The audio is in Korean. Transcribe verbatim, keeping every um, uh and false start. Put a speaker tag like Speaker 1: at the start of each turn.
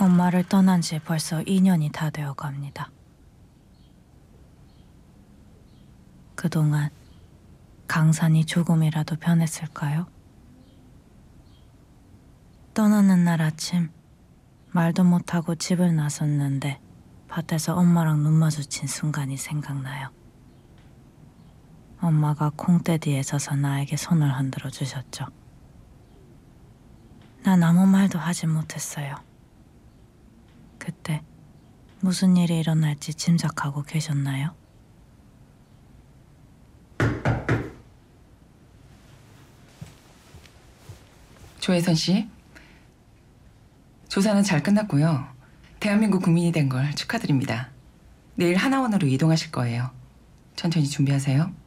Speaker 1: 엄마를 떠난 지 벌써 이 년이 다 되어 갑니다. 그동안 강산이 조금이라도 변했을까요? 떠나는 날 아침 말도 못하고 집을 나섰는데 밭에서 엄마랑 눈 마주친 순간이 생각나요. 엄마가 콩대 뒤에 서서 나에게 손을 흔들어 주셨죠. 난 아무 말도 하지 못했어요. 그때 무슨 일이 일어날지 짐작하고 계셨나요?
Speaker 2: 조혜선 씨, 조사는 잘 끝났고요. 대한민국 국민이 된 걸 축하드립니다. 내일 하나원으로 이동하실 거예요. 천천히 준비하세요.